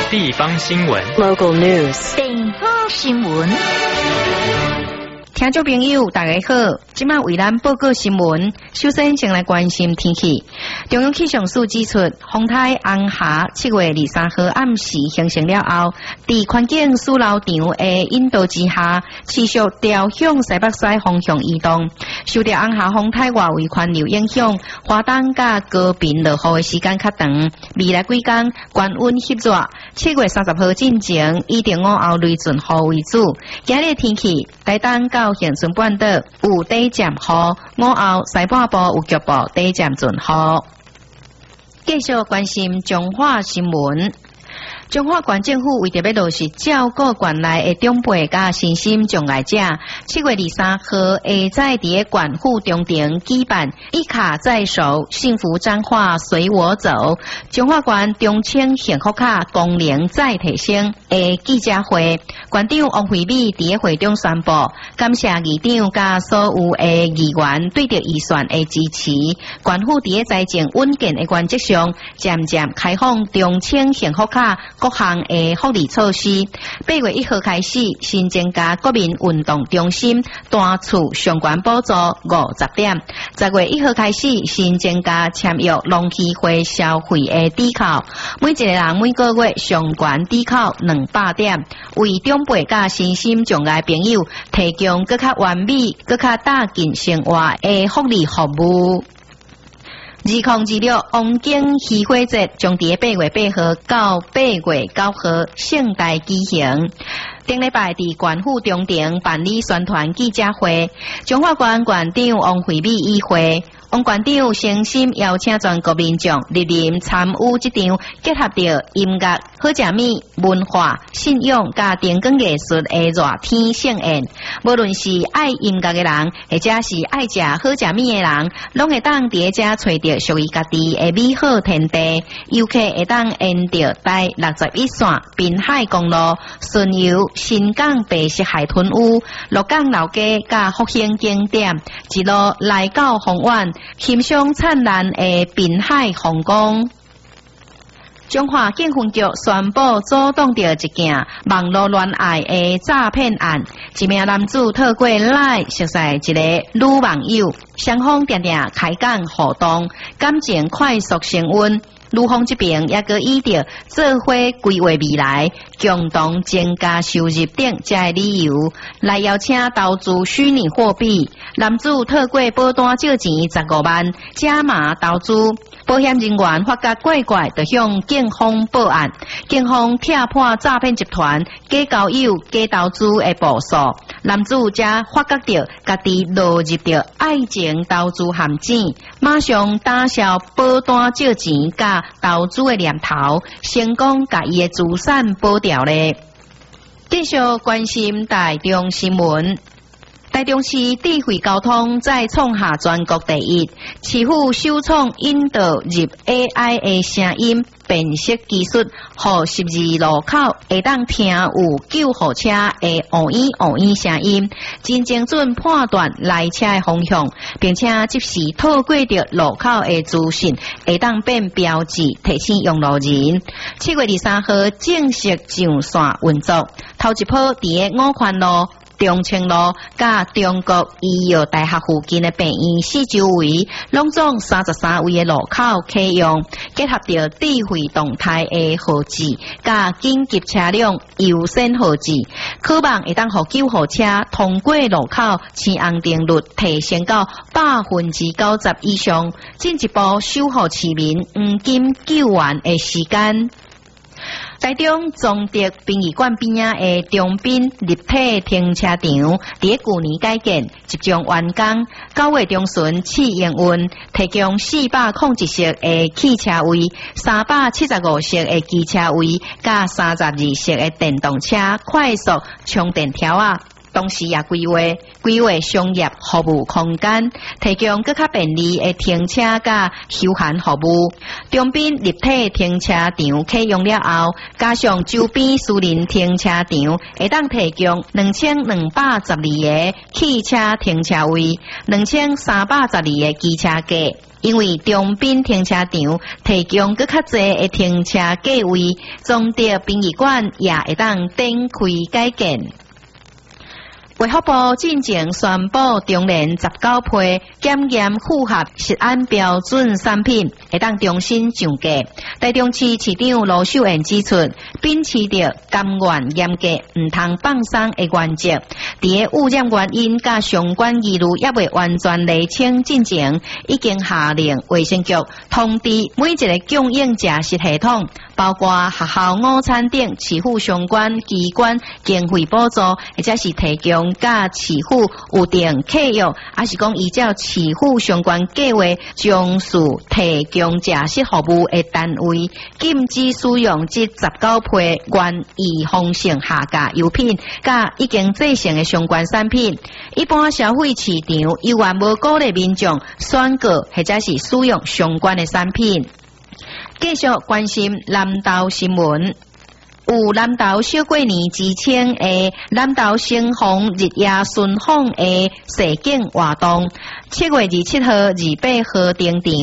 地方新闻 Local News 地方新闻。 听众朋友，大家好，今晚为咱报告新闻。首先，先来关心天气。中央气象署指出，风台红霞7月23号暗时形成了后，在环境输流场的引导之下，持续朝向西北西方向移动。受到红霞风台外围环流影响，花东甲高屏落雨的时间较长。未来几天，高温湿热。7月30号进前，以中午后雷阵雨为主。今日天气，台东到恒春半岛有短暂雨，午后西半部有局部短暂阵雨。继续关心中华新闻。中华县政府为着要落实照顾县内的长辈甲身心障碍者，7月23号下在伫个县府中庭举办一卡在手，幸福彰化随我走，中华县中青幸福卡功能再提升的记者会。县长王惠美伫个会中宣布，感谢议长甲所有的议员对着预算的支持，县府伫个财政稳健的原则上，渐渐开放中青幸福卡各项的福利措施。8月1号开始，新增加国民运动中心单次上悬补助50点。10月1号开始，新增加签约农机会消费的抵扣，每一个人每个月上悬抵扣200点，为长辈甲身心障碍朋友提供更较完美、更较带劲生活的福利服务。2026王景渔火节将伫8月8号到8月9號盛大舉行。頂禮拜伫縣府中庭辦理宣傳記者會，中華縣縣長王惠美議會。王縣長誠心邀請全國民眾莅臨參與這場結合着音樂、好食物、文化、信仰甲燈光藝術的熱天盛宴。無論是愛音樂的人，或者是愛食好食物的人，攏會當佇遮找着屬於家己的美好天地。遊客會當沿着第61線濱海公路順遊新港白色海豚屋、鹿港老街甲復興景點，一路來到豐苑，欣賞燦爛的濱海風光。中華警分局宣布阻擋着一件網絡戀愛的詐騙案，一名男子透過來熟悉一個女網友，雙方定定開講互動，感情快速升溫。女方這邊也閣以着做伙規劃未來、共同增加收入等這個理由，來邀請投資虛擬貨幣。男子透過保單借錢15萬，加碼投資。保險人員發覺怪怪，就向警方報案。警方拆破詐騙集團假交友、假投資的部署。男子才發覺到家己落入到愛情投資陷阱，馬上打消保單借錢甲投資的念頭，成功把伊的資產保掉咧。繼續關心台中新聞。台中市智慧交通再創下全國第一，市府首創引導入 AI 的聲音辨識技術，互12路口會當聽有救護車的嗷咿嗷咿聲音，真精準判斷來車的方向，並且即時透過着路口的資訊，會當變標誌提醒用路人。7月23號正式上線運作，頭一波佇個5權路、中清路甲中國醫藥大學附近的病院四周圍，攏總33位的路口啟用，結合着智慧動態的號誌甲緊急車輛優先號誌，可望會當互救護車通過路口青紅燈率提升到90%以上，進一步守護市民黃金救援的時間。台中崇德殯儀館邊仔的中濱立體停車場，佇去年改建，即將完工。9月中旬試營運，提供401席的汽車位、375席的機車位，甲32席的電動車快速充電條啊。 同时也规划商业服务空间，提供更较便利的停车甲休闲服务。中滨立体停车场启用了后，加上周边私人停车场，会当提供2212个汽车停车位，2312个机车架。因为中滨停车场提供更较侪的停车架位，总值殡仪馆也会当展开改建。卫福部进前宣布，中联19批检验符合食安标准产品会当重新上架。台中市市长罗秀燕指出，秉持着甘愿严格、唔通放松的原则，伫个污染原因甲相关疑虑也未完全厘清进前，已经下令卫生局通知每一个供应食食系统，包括学校午餐等市府相关机关经费补助，或者是提供甲市府有定契约，还是讲依照市府相关计划将事提供食食服务的单位，禁止使用这19批原易风性下架油品，甲已经制成的相关产品。一般消费市场依然无鼓励民众选购或者是使用相关的产品。继续关心南投新闻。有南投小过年之称的南投星虹日夜顺风的射景活动，7月27号、28号登场。